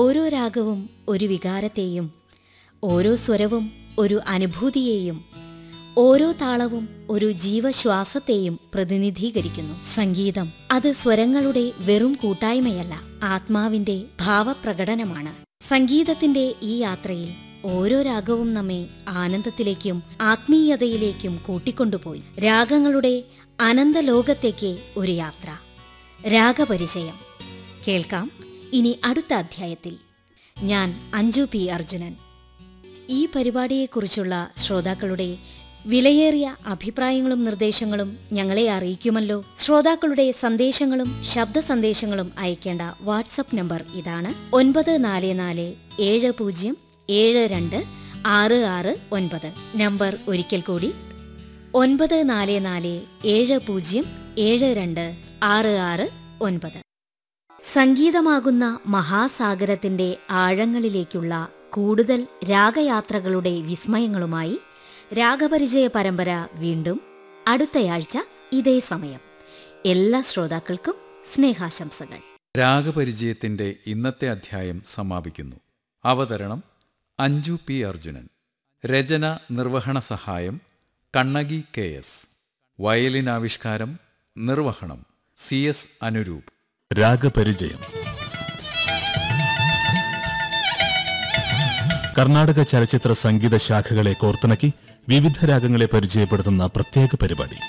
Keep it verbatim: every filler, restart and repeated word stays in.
ഓരോ രാഗവും ഒരു വികാരത്തെയും, ഓരോ സ്വരവും ഒരു അനുഭൂതിയെയും, ഓരോ താളവും ഒരു ജീവശ്വാസത്തെയും പ്രതിനിധീകരിക്കുന്നു. സംഗീതം അത് സ്വരങ്ങളുടെ വെറും കൂട്ടായ്മയല്ല, ആത്മാവിന്റെ ഭാവപ്രകടനമാണ്. സംഗീതത്തിന്റെ ഈ യാത്രയിൽ ഓരോ രാഗവും നമ്മെ ആനന്ദത്തിലേക്കും ആത്മീയതയിലേക്കും കൂട്ടിക്കൊണ്ടുപോയി. രാഗങ്ങളുടെ അനന്തലോകത്തേക്ക് ഒരു യാത്ര. രാഗപരിചയം കേൾക്കാം ഇനി അടുത്ത അധ്യായത്തിൽ. ഞാൻ അഞ്ജു പി അർജുനൻ. ഈ പരിപാടിയെക്കുറിച്ചുള്ള ശ്രോതാക്കളുടെ വിലയേറിയ അഭിപ്രായങ്ങളും നിർദ്ദേശങ്ങളും ഞങ്ങളെ അറിയിക്കുമല്ലോ. ശ്രോതാക്കളുടെ സന്ദേശങ്ങളും ശബ്ദ സന്ദേശങ്ങളും അയക്കേണ്ട വാട്സപ്പ് നമ്പർ ഇതാണ്: ഒൻപത് നാല് നാല് ഏഴ് പൂജ്യം ഏഴ് രണ്ട് ആറ് ആറ് ഒൻപത്. നമ്പർ ഒരിക്കൽ കൂടി: ഒൻപത് നാല് നാല് ഏഴ് പൂജ്യം ഏഴ് രണ്ട് ആറ് ആറ് ഒൻപത്. സംഗീതമാകുന്ന മഹാസാഗരത്തിന്റെ ആഴങ്ങളിലേക്കുള്ള കൂടുതൽ രാഗയാത്രകളുടെ വിസ്മയങ്ങളുമായി രാഗപരിചയ പരമ്പര വീണ്ടും അടുത്തയാഴ്ച ഇതേ സമയം. എല്ലാ ശ്രോതാക്കൾക്കും സ്നേഹാശംസകൾ. രാഗപരിചയത്തിന്റെ ഇന്നത്തെ അധ്യായം സമാപിക്കുന്നു. അവതരണം അഞ്ജു പി അർജുനൻ. രചന നിർവഹണ സഹായം കണ്ണകി കെ എസ്. വയലിനാവിഷ്കാരം നിർവഹണം സി എസ് അനുരൂപ്. രാഗപരിചയം കർണാടക ചലച്ചിത്ര സംഗീത ശാഖകളെ കോർത്തിണക്കി വിവിധ രാഗങ്ങളെ പരിചയപ്പെടുത്തുന്ന പ്രത്യേക പരിപാടി.